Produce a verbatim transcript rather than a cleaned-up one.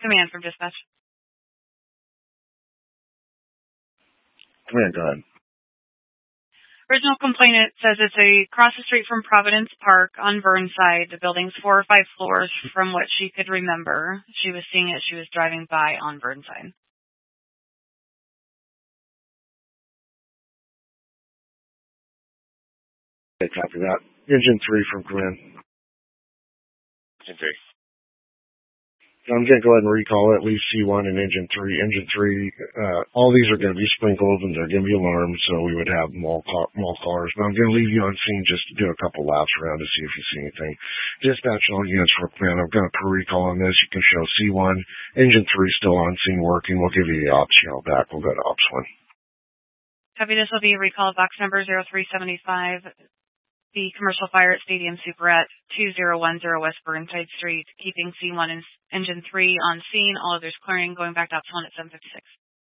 Command from dispatch. Command, go ahead. Original complainant says it's a across the street from Providence Park on Burnside. The building's four or five floors from what she could remember. She was seeing it. She was driving by on Burnside. Okay, copy that. Engine three from command. Engine three. I'm going to go ahead and recall at least C one and engine three. Engine three, uh, all these are going to be sprinkled and they're going to be alarmed, so we would have them all, car, all cars. But I'm going to leave you on scene just to do a couple laps around to see if you see anything. Dispatch all units for command. I'm going to put a recall on this. You can show C one. Engine three still on scene working. We'll give you the ops channel back. We'll go to ops one. Copy. This will be a recall box number zero three seven five. The commercial fire at Stadium Super at two zero one zero West Burnside Street, keeping C one and Engine three on scene. All others clearing, going back to Ops one at seven fifty-six.